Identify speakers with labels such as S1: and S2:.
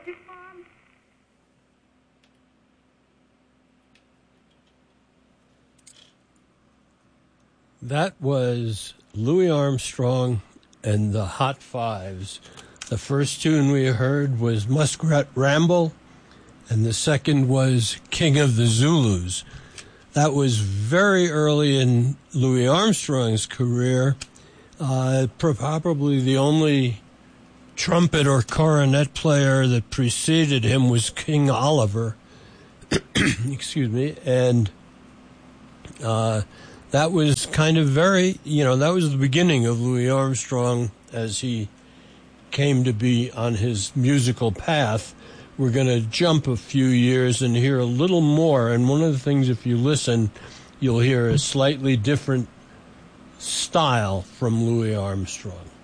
S1: That was Louis Armstrong and the Hot Fives. The first tune we heard was Muskrat Ramble, and the second was King of the Zulus. That was very early in Louis Armstrong's career, probably the only trumpet or cornet player that preceded him was King Oliver. Excuse me. And that was kind of that was the beginning of Louis Armstrong as he came to be on his musical path. We're going to jump a few years and hear a little more. And one of the things, if you listen, you'll hear a slightly different style from Louis Armstrong.